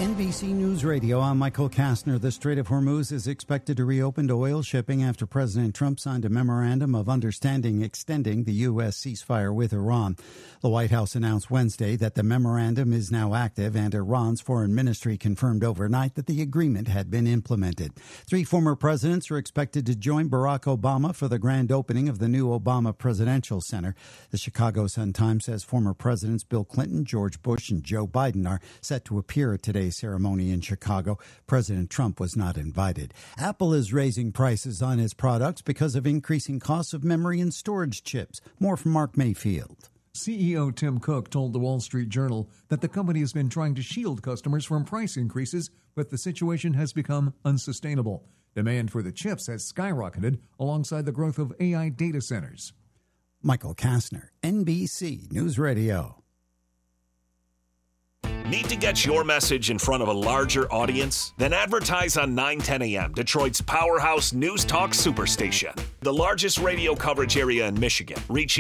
NBC News Radio, I'm Michael Kastner. The Strait of Hormuz is expected to reopen to oil shipping after President Trump signed a memorandum of understanding extending the U.S. ceasefire with Iran. The White House announced Wednesday that the memorandum is now active, and Iran's foreign ministry confirmed overnight that the agreement had been implemented. 3 former presidents are expected to join Barack Obama for the grand opening of the new Obama Presidential Center. The Chicago Sun-Times says former presidents Bill Clinton, George Bush, and Joe Biden are set to appear at today's ceremony in Chicago. President Trump was not invited. Apple is raising prices on its products because of increasing costs of memory and storage chips. More from Mark Mayfield. CEO Tim Cook told the Wall Street Journal that the company has been trying to shield customers from price increases, but the situation has become unsustainable. Demand for the chips has skyrocketed alongside the growth of AI data centers. Michael Kastner, NBC News Radio. Need to get your message in front of a larger audience? Then advertise on 910 AM, Detroit's powerhouse news talk superstation. The largest radio coverage area in Michigan, reaching